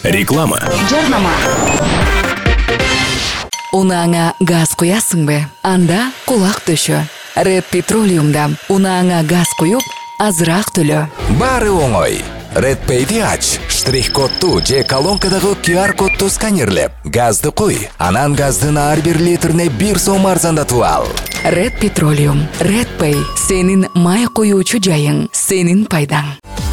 Реклама. Жарнама. Унааңа газ куясың бе? Анда кулак төшө. Red Petroleum'да унааңа газ куюп, азыраак төлө. Бары оңой. Red Pay'ди ач, штрих-кодту же колонкадагы QR кодту сканерлеп, газды куй, анан газдын ар бир литрине 1 сом арзандатып ал. Red Petroleum, Red Pay, сенин май куюучу жайың, сенин пайдаң.